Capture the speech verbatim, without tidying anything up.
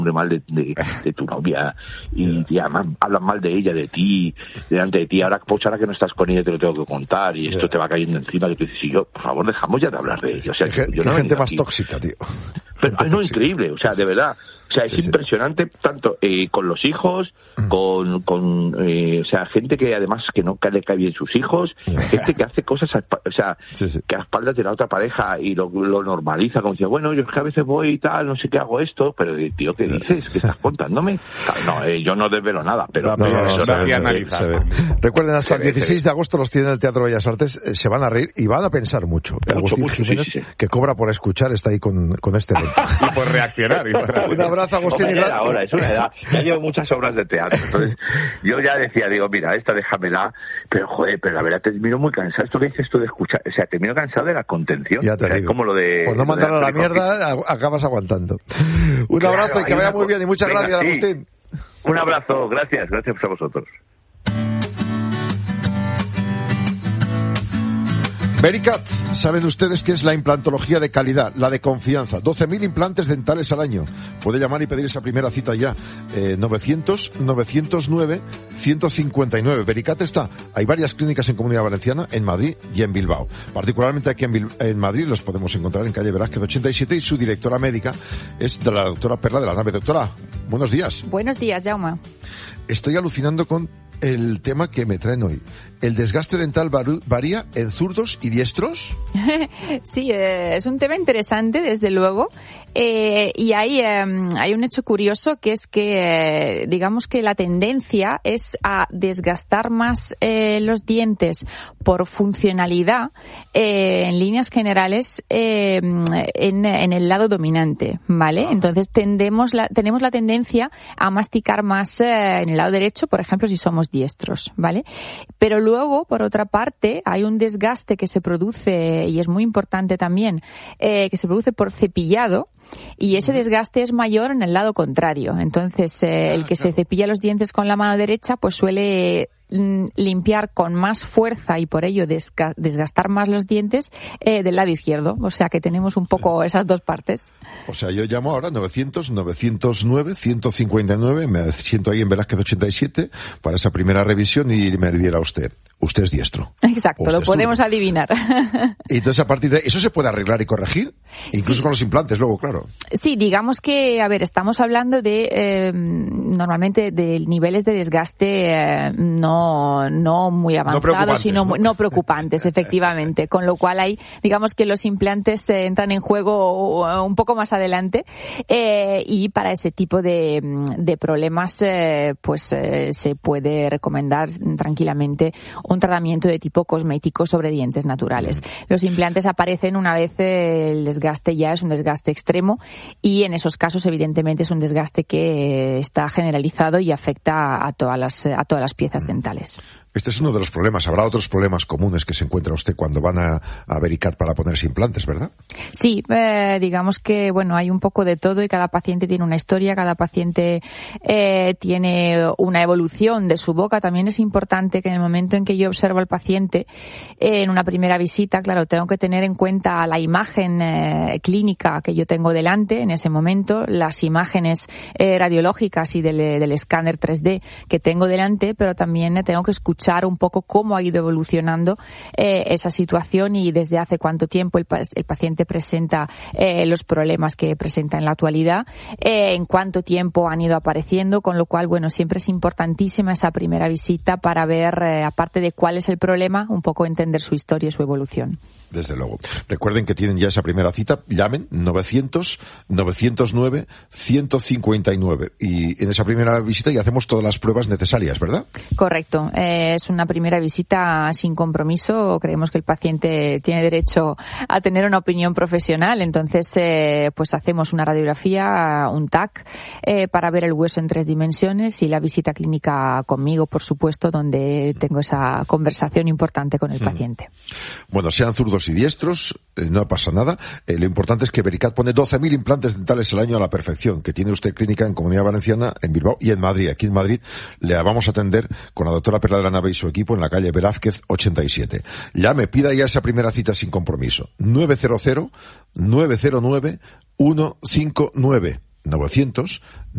mal de, de, de tu novia y, y además hablan mal de ella, de ti, delante de ti, ahora pues ahora que no estás con ella te lo tengo que contar y esto yeah. te va cayendo encima, que tú dices, y yo, por favor, dejamos ya de hablar de ello. O sea, ¿Qué, yo qué no gente más aquí. tóxica, tío? Pero ah, no, tóxica. Increíble, o sea, de verdad. O sea, es sí, impresionante sí. tanto eh, con los hijos, mm. con, con eh, o sea, gente que además que no le cae bien sus hijos, yeah. gente que hace cosas, a, o sea, sí, sí. que a espaldas de la otra pareja y lo, lo normaliza, como dice, bueno, yo es que a veces voy y tal, no sé qué hago esto, pero tío, ¿qué dices? ¿Qué estás contándome? No, eh, yo no desvelo nada, pero... No, no, no, se ve, se ve. Recuerden, hasta el dieciséis de agosto los tienen en el Teatro Bellas Artes, eh, se van a reír y van a pensar mucho. mucho Agustín mucho, Jiménez, sí, sí. que cobra por escuchar, está ahí con, con este evento. Y por reaccionar. Y por reaccionar. Un abrazo, Agustín. Hombre, y ahora, es una edad. Ya llevo muchas obras de teatro. Entonces, yo ya decía, digo, mira, esta déjamela, pero joder, pero la verdad termino muy cansado. Esto que dices tú de escuchar, o sea, termino cansado de la contención. Ya te o sea, digo. Es como lo de... Por no mandarlo a la mierda, acabas aguantando. Un claro, abrazo y que vaya muy bien y muchas Venga, gracias, sí. Agustín. Un abrazo, gracias, gracias a vosotros. Vericat, saben ustedes que es la implantología de calidad, la de confianza. doce mil implantes dentales al año. Puede llamar y pedir esa primera cita ya. Eh, novecientos, novecientos nueve, ciento cincuenta y nueve. Vericat está. Hay varias clínicas en Comunidad Valenciana, en Madrid y en Bilbao. Particularmente aquí en, Bil- en Madrid los podemos encontrar en calle Velázquez ochenta y siete y su directora médica es de la doctora Perla de la Nave. Doctora, buenos días. Buenos días, Jaume. Estoy alucinando con el tema que me traen hoy. ¿El desgaste dental varía en zurdos y diestros? Sí, eh, es un tema interesante, desde luego. Eh, y hay, eh, hay un hecho curioso que es que, eh, digamos que la tendencia es a desgastar más eh, los dientes por funcionalidad, eh, en líneas generales, eh, en, en el lado dominante, ¿vale? Entonces tendemos la, tenemos la tendencia a masticar más eh, en el lado derecho, por ejemplo, si somos diestros, ¿vale? Pero luego, por otra parte, hay un desgaste que se produce, y es muy importante también, eh, que se produce por cepillado, y ese desgaste es mayor en el lado contrario. Entonces, eh, el que se cepilla los dientes con la mano derecha, pues suele limpiar con más fuerza y por ello desga- desgastar más los dientes eh, del lado izquierdo. O sea que tenemos un poco esas dos partes. O sea, yo llamo ahora novecientos, novecientos nueve, ciento cincuenta y nueve, me siento ahí en Velázquez ochenta y siete para esa primera revisión y me diera usted, usted es diestro. Exacto, lo podemos turno. adivinar. Y entonces a partir de eso se puede arreglar y corregir, incluso sí. con los implantes luego, claro. Sí, digamos que, a ver, estamos hablando de, eh, normalmente de niveles de desgaste eh, no no muy avanzados, no sino muy, no preocupantes, efectivamente. Con lo cual hay, digamos que los implantes eh, entran en juego un poco más adelante eh, y para ese tipo de, de problemas eh, pues eh, se puede recomendar tranquilamente un tratamiento de tipo cosmético sobre dientes naturales. Los implantes aparecen una vez eh, el desgaste ya es un desgaste extremo y en esos casos evidentemente es un desgaste que eh, está generalizado y afecta a todas las, a todas las piezas dentales. Este es uno de los problemas. Habrá otros problemas comunes que se encuentra usted cuando van a, a Vericat para ponerse implantes, ¿verdad? Sí, eh, digamos que bueno, hay un poco de todo y cada paciente tiene una historia, cada paciente eh, tiene una evolución de su boca. También es importante que en el momento en que yo observo al paciente eh, en una primera visita, claro, tengo que tener en cuenta la imagen eh, clínica que yo tengo delante en ese momento, las imágenes eh, radiológicas y del, del escáner tres D que tengo delante, pero también tengo que escuchar un poco cómo ha ido evolucionando eh, esa situación y desde hace cuánto tiempo el, el paciente presenta eh, los problemas que presenta en la actualidad, eh, en cuánto tiempo han ido apareciendo, con lo cual, bueno, siempre es importantísima esa primera visita para ver, eh, aparte de cuál es el problema, un poco entender su historia y su evolución. Desde luego. Recuerden que tienen ya esa primera cita, llamen novecientos, novecientos nueve, ciento cincuenta y nueve y en esa primera visita ya hacemos todas las pruebas necesarias, ¿verdad? Correcto. Eh, es una primera visita sin compromiso. Creemos que el paciente tiene derecho a tener una opinión profesional. Entonces, eh, pues hacemos una radiografía, un T A C, eh, para ver el hueso en tres dimensiones y la visita clínica conmigo, por supuesto, donde tengo esa conversación importante con el mm. paciente. Bueno, sean zurdos y diestros, eh, no pasa nada. Eh, lo importante es que Vericat pone doce mil implantes dentales al año a la perfección, que tiene usted clínica en Comunidad Valenciana, en Bilbao y en Madrid. Aquí en Madrid le vamos a atender con la doctora Perla de la Nave y su equipo en la calle Velázquez ochenta y siete. Llame, pida ya esa primera cita sin compromiso. nueve cero cero, nueve cero nueve, uno cinco nueve. novecientos